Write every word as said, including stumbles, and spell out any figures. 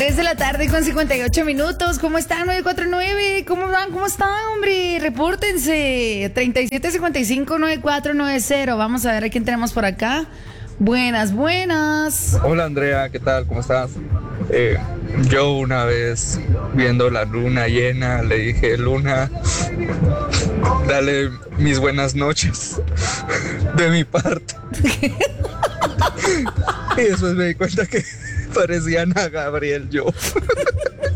tres de la tarde con cincuenta y ocho minutos. ¿Cómo están? nueve cuatro nueve. ¿Cómo van? ¿Cómo están, hombre? Repórtense. treinta y siete cincuenta y cinco noventa y cuatro noventa. Vamos a ver a quién tenemos por acá. Buenas, buenas. Hola Andrea, ¿qué tal? ¿Cómo estás? Eh, yo una vez viendo la luna llena le dije, Luna, dale mis buenas noches de mi parte. Y después me di cuenta que parecía Ana Gabriel yo.